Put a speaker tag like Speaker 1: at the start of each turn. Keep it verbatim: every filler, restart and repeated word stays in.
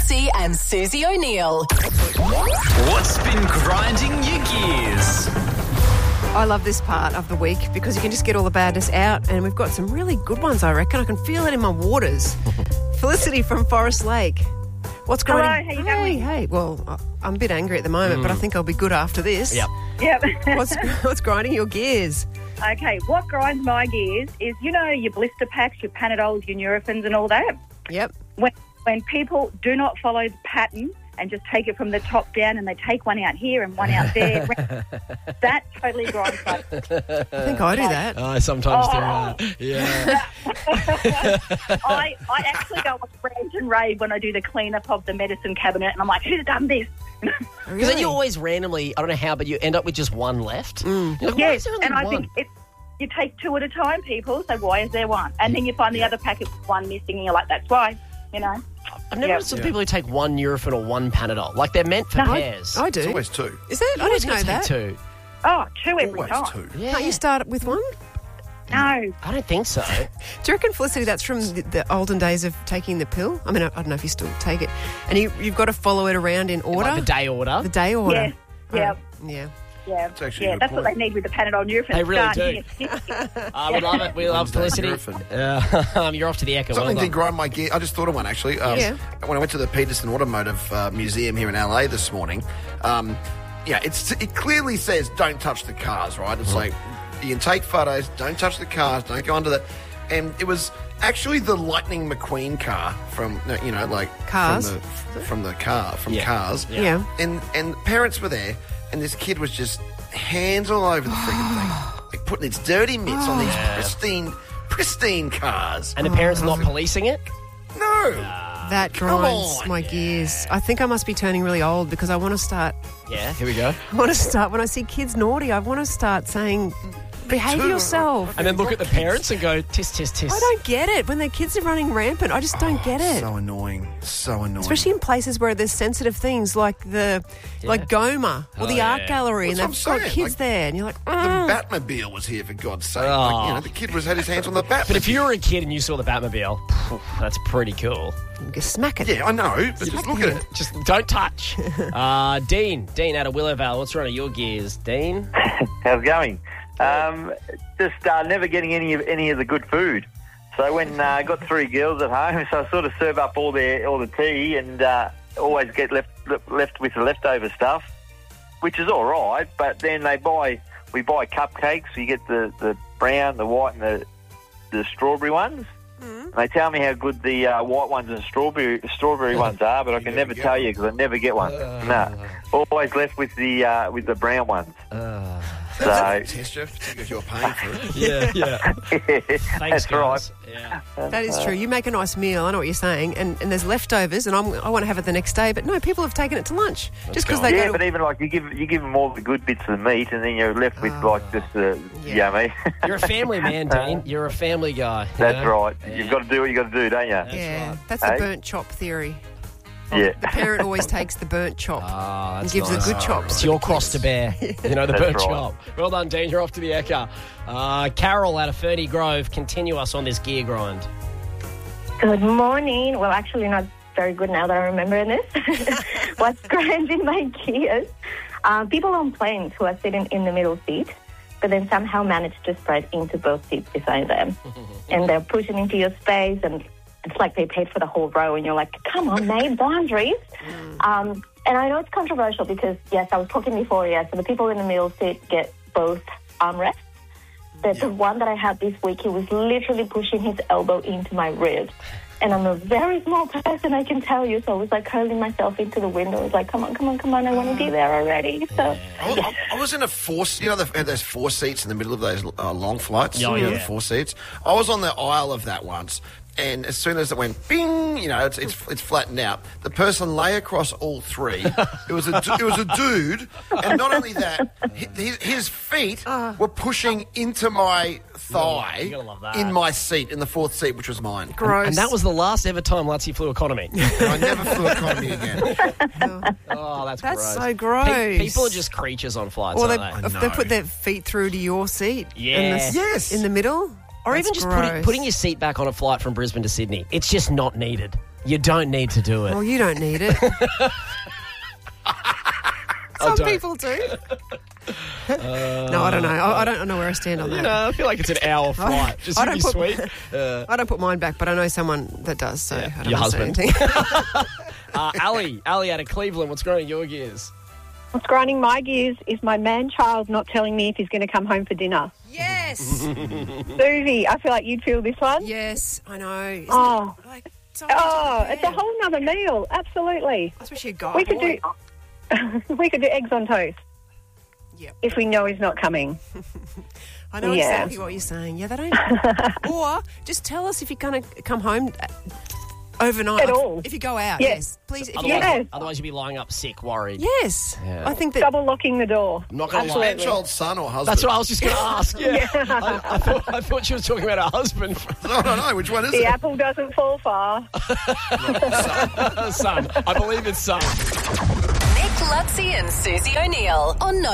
Speaker 1: Lutzi and Susie O'Neill.
Speaker 2: What's been grinding your gears?
Speaker 3: I love this part of the week because you can just get all the badness out, and we've got some really good ones, I reckon. I can feel it in my waters. Felicity from Forest Lake. What's going on?
Speaker 4: Hello, how you
Speaker 3: hey,
Speaker 4: going?
Speaker 3: hey. Well, I'm a bit angry at the moment, mm. but I think I'll be good after this.
Speaker 2: Yep.
Speaker 4: Yep.
Speaker 3: What's, what's grinding your gears?
Speaker 4: Okay, what grinds my gears is, you know, your blister packs, your Panadols, your Nurophens and all that.
Speaker 3: Yep.
Speaker 4: When when people do not follow the pattern and just take it from the top down and they take one out here and one out there, that totally grinds my...
Speaker 3: I think I do that.
Speaker 2: I sometimes
Speaker 4: Oh.
Speaker 2: do that. Yeah.
Speaker 4: I, I actually go on rant and rave when I do the clean-up of the medicine cabinet and I'm like, who's done this?
Speaker 2: Because then you always randomly, I don't know how, but you end up with just one left.
Speaker 3: Mm.
Speaker 2: You're like, why
Speaker 4: Yes,
Speaker 2: is there only
Speaker 4: and I
Speaker 2: one?
Speaker 4: think it's, you take two at a time, people, so why is there one? And then you find the other packet with one missing and you're like, that's why, you know.
Speaker 2: I've never
Speaker 4: Yep.
Speaker 2: seen
Speaker 5: Yeah.
Speaker 2: people who take one Nurofen or one Panadol. Like, they're meant for
Speaker 4: No.
Speaker 2: pairs.
Speaker 3: I do.
Speaker 5: It's always two.
Speaker 3: Is it?
Speaker 2: You
Speaker 3: I
Speaker 2: always
Speaker 3: didn't know
Speaker 2: gotta take
Speaker 3: that.
Speaker 2: two.
Speaker 4: Oh, two every
Speaker 5: Always
Speaker 4: time.
Speaker 5: two.
Speaker 2: Yeah.
Speaker 3: Can't you start with one?
Speaker 4: No.
Speaker 2: I don't think so.
Speaker 3: Do you reckon, Felicity, that's from the, the olden days of taking the pill? I mean, I, I don't know if you still take it. And you, you've got to follow it around in order?
Speaker 2: Like the day order.
Speaker 3: The day order?
Speaker 4: Yeah, yeah.
Speaker 3: Oh, yeah.
Speaker 4: Yeah,
Speaker 5: It's actually a
Speaker 4: yeah,
Speaker 5: good
Speaker 4: that's
Speaker 5: point.
Speaker 4: what they need with the Panadol Nurofen.
Speaker 2: They really
Speaker 4: Start
Speaker 2: do.
Speaker 4: here.
Speaker 2: Uh, we love it. We love
Speaker 5: Wednesday
Speaker 2: Felicity.
Speaker 5: Nurofen.
Speaker 2: Uh, um, you're off to the Echo.
Speaker 5: Something
Speaker 2: well
Speaker 5: did grind my gear. I just thought of one, actually. Um,
Speaker 3: Yeah.
Speaker 5: When I went to the Peterson Automotive uh, Museum here in L A this morning, um, yeah, it's it clearly says don't touch the cars, right? It's like, you can take photos, don't touch the cars, don't go under that. And it was actually the Lightning McQueen car from, you know, like...
Speaker 3: Cars?
Speaker 5: From the, from the car, from
Speaker 2: Yeah.
Speaker 5: Cars.
Speaker 3: Yeah. Yeah.
Speaker 5: And, and parents were there, and this kid was just hands all over the freaking thing. Like putting its dirty mitts on these pristine, pristine cars.
Speaker 2: And the parents are not policing it?
Speaker 5: No!
Speaker 3: That
Speaker 5: Come
Speaker 3: grinds
Speaker 5: on.
Speaker 3: my gears. I think I must be turning really old because I want to start...
Speaker 2: Yeah, here we go.
Speaker 3: I want to start... When I see kids naughty, I want to start saying, behave
Speaker 5: too.
Speaker 3: yourself.
Speaker 2: And then look at the parents and go, tis, tis, tis.
Speaker 3: I don't get it. When their kids are running rampant, I just don't get it.
Speaker 5: So annoying. So annoying.
Speaker 3: Especially in places where there's sensitive things like the like Goma or
Speaker 2: Oh,
Speaker 3: the
Speaker 2: yeah.
Speaker 3: art gallery,
Speaker 5: That's
Speaker 3: and
Speaker 5: what
Speaker 3: they've
Speaker 5: I'm
Speaker 3: got
Speaker 5: saying,
Speaker 3: kids
Speaker 5: like-
Speaker 3: there, and you're like,
Speaker 5: The
Speaker 3: mm.
Speaker 5: Batmobile was here, for God's sake.
Speaker 2: Oh.
Speaker 5: Like, you know, the kid was had his hands on the Batmobile.
Speaker 2: But if you were a kid and you saw the Batmobile, phew, that's pretty cool.
Speaker 3: You can smack it.
Speaker 5: Yeah, I know, but just look at it.
Speaker 2: Just don't touch. uh, Dean, Dean out of Willowvale, what's running your gears? Dean?
Speaker 6: How's it going? Um, just uh, never getting any of any of the good food. So when uh, I got three girls at home, so I sort of serve up all their all the tea and uh, always get left left with the leftover stuff, which is all right. But then they buy we buy cupcakes. You get the, the brown, the white, and the the strawberry ones. Mm. They tell me how good the uh, white ones and strawberry strawberry ones are, but I can never tell you because I never get one.
Speaker 2: Uh,
Speaker 6: no, always left with the uh, with the brown ones.
Speaker 2: Uh,
Speaker 6: So
Speaker 5: Test you, because you're paying for it.
Speaker 2: yeah, yeah. Thanks,
Speaker 6: that's
Speaker 2: guys.
Speaker 6: right.
Speaker 2: Yeah.
Speaker 3: That is true. You make a nice meal. I know what you're saying, and, and there's leftovers, and I'm, I want to have it the next day. But no, people have taken it to lunch just because they
Speaker 6: Yeah,
Speaker 3: go.
Speaker 6: but
Speaker 3: To,
Speaker 6: even like you give you give them all the good bits of the meat, and then you're left with
Speaker 3: Oh.
Speaker 6: like just the
Speaker 3: Yeah.
Speaker 6: yummy.
Speaker 2: You're a family man, Dean. You're a family guy. you
Speaker 6: That's
Speaker 2: know?
Speaker 6: right.
Speaker 2: Yeah.
Speaker 6: You've got to do what you got to do, don't you?
Speaker 3: yeah,
Speaker 2: right.
Speaker 3: that's the
Speaker 6: Hey?
Speaker 3: burnt chop theory.
Speaker 6: Yeah.
Speaker 3: The parent always takes the burnt chop
Speaker 2: Ah,
Speaker 3: and
Speaker 2: that's
Speaker 3: gives
Speaker 2: nice.
Speaker 3: the good chops.
Speaker 2: It's your cross to bear. You know, the
Speaker 6: That's
Speaker 2: burnt
Speaker 6: right.
Speaker 2: chop. Well done, Dean. You're off to the Echo. Uh, Carol out of Ferdy Grove, continue us on this gear grind.
Speaker 7: Good morning. Well, actually not very good now that I'm remembering this. What's grinding my gears? Um, people on planes who are sitting in the middle seat, but then somehow manage to spread into both seats beside them. And they're pushing into your space, and it's like they paid for the whole row, and you're like, come on, mate, boundaries. Um, and I know it's controversial because, yes, I was talking before, yes, so the people in the middle seat get both armrests. But the one that I had this week, he was literally pushing his elbow into my ribs. And I'm a very small person, I can tell you. So I was like curling myself into the window. I was like, come on, come on, come on. I want to be there already. So,
Speaker 5: I,
Speaker 7: yeah.
Speaker 5: I was in a four, you know, the, there's four seats in the middle of those uh, long flights.
Speaker 2: Oh,
Speaker 5: you know,
Speaker 2: yeah.
Speaker 5: the four seats. I was on the aisle of that once, and as soon as it went bing, you know, it's it's, it's flattened out. The person lay across all three. It was a du- it was a dude, and not only that, his, his feet were pushing into my thigh
Speaker 2: You gotta love that.
Speaker 5: in my seat, in the fourth seat, which was mine.
Speaker 3: Gross.
Speaker 2: And that was the last ever time Lutzi flew economy.
Speaker 5: And I never flew economy again.
Speaker 2: Oh, that's,
Speaker 3: That's
Speaker 2: gross.
Speaker 3: so gross.
Speaker 2: Pe- people are just creatures on flights,
Speaker 3: Or they,
Speaker 2: aren't they?
Speaker 3: if they put their feet through to your seat.
Speaker 2: Yeah.
Speaker 3: In the,
Speaker 5: Yes.
Speaker 3: In the middle.
Speaker 2: Or
Speaker 3: That's
Speaker 2: even just putting,
Speaker 3: gross.
Speaker 2: putting your seat back on a flight from Brisbane to Sydney. It's just not needed. You don't need to do it.
Speaker 3: Well, you don't need it. Some
Speaker 2: don't.
Speaker 3: people do. no, I don't know. I, I don't know where I stand on that.
Speaker 2: You know, I feel like it's an hour flight. Just
Speaker 3: I
Speaker 2: to be
Speaker 3: don't
Speaker 2: sweet.
Speaker 3: put,
Speaker 2: Uh,
Speaker 3: I don't put mine back, but I know someone that does, so
Speaker 2: Yeah,
Speaker 3: I don't
Speaker 2: your
Speaker 3: want to say
Speaker 2: husband.
Speaker 3: anything.
Speaker 2: uh, Ali, Ali out of Cleveland, what's growing your gears?
Speaker 8: What's grinding my gears is my man-child not telling me if he's going to come home for dinner.
Speaker 3: Yes.
Speaker 8: Susie, I feel like you'd feel this one.
Speaker 3: Yes, I know. Isn't
Speaker 8: Oh.
Speaker 3: it like so
Speaker 8: Oh,
Speaker 3: much to
Speaker 8: it's a
Speaker 3: prepare?
Speaker 8: whole nother meal. Absolutely.
Speaker 3: Especially a guy.
Speaker 8: We could
Speaker 3: boy.
Speaker 8: do we could do eggs on toast
Speaker 3: Yep.
Speaker 8: if we know he's not coming.
Speaker 3: I know
Speaker 8: Yeah.
Speaker 3: exactly what you're saying. Yeah, they don't. Or just tell us if you're going to come home overnight.
Speaker 8: At
Speaker 3: Like,
Speaker 8: all.
Speaker 3: If you go out,
Speaker 8: Yes.
Speaker 3: yes. Please. If you
Speaker 2: Otherwise,
Speaker 8: Yes.
Speaker 2: otherwise you'd be lying up sick, worried.
Speaker 3: Yes.
Speaker 2: Yeah.
Speaker 3: I think that.
Speaker 8: Double locking the door.
Speaker 2: I'm not going to lie.
Speaker 5: Man-child son or husband?
Speaker 2: That's what I was just going to ask. Yeah. I, I, thought, I thought she was talking about her husband.
Speaker 5: No, no, no. Which one is
Speaker 8: The
Speaker 5: it?
Speaker 8: apple doesn't fall far.
Speaker 2: Son. I believe it's son.
Speaker 1: Nick Lutzi and Susie O'Neill on